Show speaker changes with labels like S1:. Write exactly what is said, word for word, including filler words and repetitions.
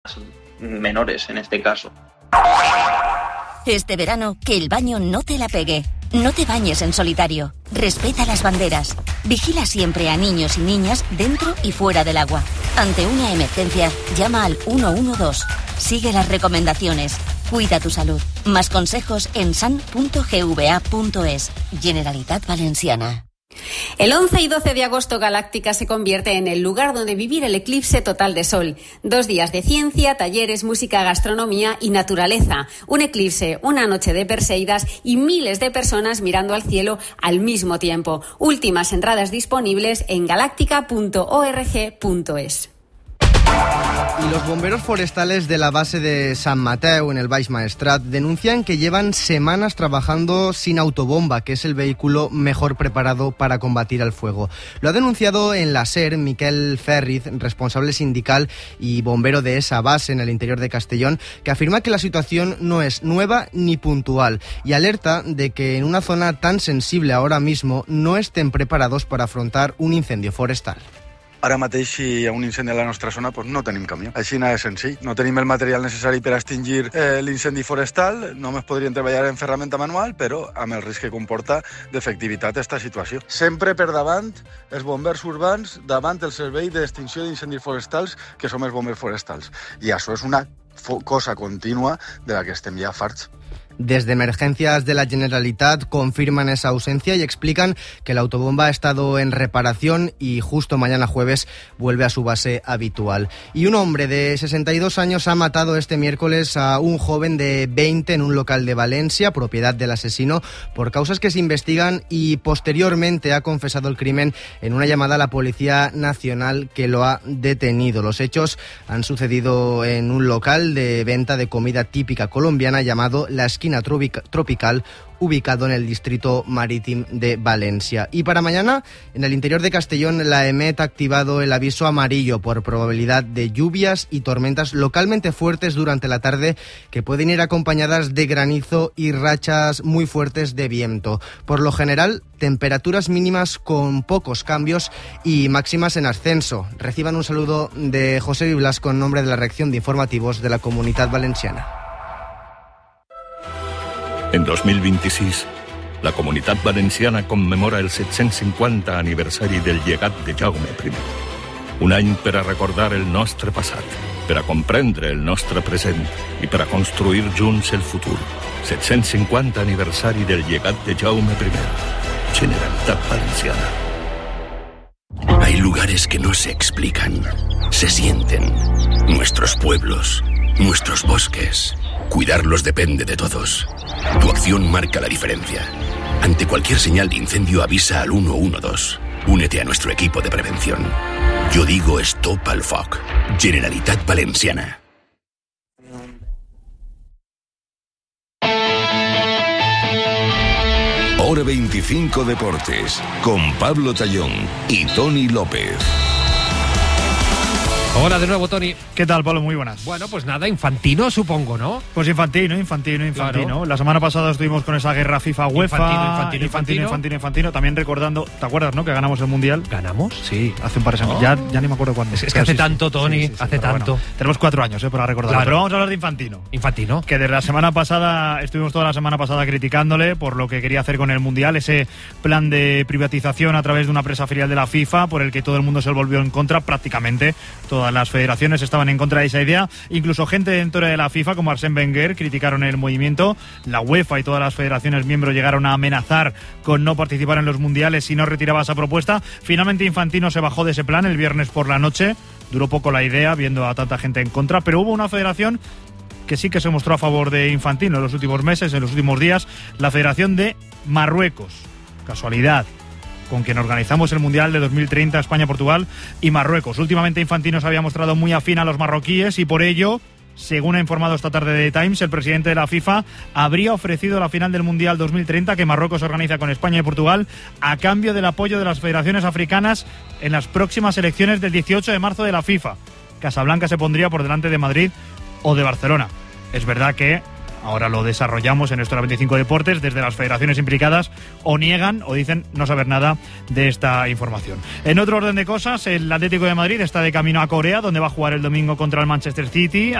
S1: menores en este caso.
S2: Este verano, que el baño no te la pegue. No te bañes en solitario. Respeta las banderas. Vigila siempre a niños y niñas dentro y fuera del agua. Ante una emergencia, llama al uno uno dos. Sigue las recomendaciones. Cuida tu salud. Más consejos en san punto gva punto es. Generalitat Valenciana.
S3: El once y doce de agosto Galáctica se convierte en el lugar donde vivir el eclipse total de sol. Dos días de ciencia, talleres, música, gastronomía y naturaleza. Un eclipse, una noche de Perseidas y miles de personas mirando al cielo al mismo tiempo. Últimas entradas disponibles en galáctica punto org punto es.
S4: Y los bomberos forestales de la base de San Mateo, en el Baix Maestrat, denuncian que llevan semanas trabajando sin autobomba, que es el vehículo mejor preparado para combatir el fuego. Lo ha denunciado en la SER Miquel Ferriz, responsable sindical y bombero de esa base en el interior de Castellón, que afirma que la situación no es nueva ni puntual y alerta de que en una zona tan sensible ahora mismo no estén preparados para afrontar un incendio forestal.
S5: Ara mateix, si hi ha un incendi a la nostra zona, doncs no tenim camió. Així n'ha de senzill. No tenim el material necessari per extingir eh, l'incendi forestal, només podríem treballar en ferramenta manual, però amb el risc que comporta d'efectivitat aquesta situació. Sempre per davant els bombers urbans, davant el servei d'extinció d'incendis forestals, que som els bombers forestals. I això és una cosa contínua de la que estem ja farts.
S4: Desde Emergencias de la Generalitat confirman esa ausencia y explican que la autobomba ha estado en reparación y justo mañana jueves vuelve a su base habitual. Y un hombre de sesenta y dos años ha matado este miércoles a un joven de veinte en un local de Valencia, propiedad del asesino, por causas que se investigan, y posteriormente ha confesado el crimen en una llamada a la Policía Nacional que lo ha detenido. Los hechos han sucedido en un local de venta de comida típica colombiana llamado La Esquina Tropical, ubicado en el distrito marítimo de Valencia. Y para mañana, en el interior de Castellón, la EMET ha activado el aviso amarillo por probabilidad de lluvias y tormentas localmente fuertes durante la tarde, que pueden ir acompañadas de granizo y rachas muy fuertes de viento. Por lo general, temperaturas mínimas con pocos cambios y máximas en ascenso. Reciban un saludo de José Viblasco en nombre de la redacción de informativos de la Comunitat Valenciana.
S6: En dos mil vint-i-sis, la Comunitat Valenciana commemora el set-cents cinquanta aniversari del llegat de Jaume primer. Un any per a recordar el nostre passat, per a comprendre el nostre present i per a construir junts el futur. set-cents cinquanta aniversari del llegat de Jaume primer. Generalitat Valenciana.
S7: Hay lugares que no se explican, se sienten. Nuestros pueblos, nuestros bosques. Cuidarlos depende de todos. Tu acción marca la diferencia. Ante cualquier señal de incendio, avisa al uno uno dos. Únete a nuestro equipo de prevención. Yo digo Stop al Foc. Generalitat Valenciana.
S8: Hora veinticinco Deportes, con Pablo Tallón y Tony López.
S9: Hola de nuevo, Tony.
S10: ¿Qué tal, Pablo? Muy buenas.
S9: Bueno, pues nada, Infantino, supongo, ¿no?
S10: Pues Infantino, Infantino, Infantino. Claro. La semana pasada estuvimos con esa guerra FIFA-UEFA.
S9: Infantino, Infantino,
S10: Infantino, Infantino, Infantino. También recordando, ¿te acuerdas, no? Que ganamos el Mundial.
S9: ¿Ganamos?
S10: Sí, hace un par de semanas. Oh. Ya, ya ni me acuerdo cuándo.
S9: Es, es que hace sí, tanto, sí, Tony, sí, sí, sí, hace tanto.
S10: Bueno, tenemos cuatro años, ¿eh? Para recordarlo.
S9: Claro.
S10: Pero vamos a hablar de Infantino.
S9: Infantino.
S10: Que desde la semana pasada, estuvimos toda la semana pasada criticándole por lo que quería hacer con el Mundial, ese plan de privatización a través de una empresa filial de la FIFA, por el que todo el mundo se volvió en contra, prácticamente todas las federaciones estaban en contra de esa idea, incluso gente dentro de la FIFA como Arsène Wenger criticaron el movimiento. La UEFA y todas las federaciones miembros llegaron a amenazar con no participar en los mundiales si no retiraba esa propuesta. Finalmente Infantino se bajó de ese plan el viernes por la noche. Duró poco la idea viendo a tanta gente en contra, pero hubo una federación que sí que se mostró a favor de Infantino en los últimos meses, en los últimos días, la Federación de Marruecos. Casualidad, con quien organizamos el Mundial de dos mil treinta, España, Portugal y Marruecos. Últimamente Infantino se había mostrado muy afín a los marroquíes y por ello, según ha informado esta tarde The Times, el presidente de la FIFA habría ofrecido la final del Mundial dos mil treinta que Marruecos organiza con España y Portugal a cambio del apoyo de las federaciones africanas en las próximas elecciones del dieciocho de marzo de la FIFA. Casablanca se pondría por delante de Madrid o de Barcelona. Es verdad que ahora lo desarrollamos en Hora veinticinco Deportes. Desde las federaciones implicadas o niegan o dicen no saber nada de esta información. En otro orden de cosas, el Atlético de Madrid está de camino a Corea, donde va a jugar el domingo contra el Manchester City.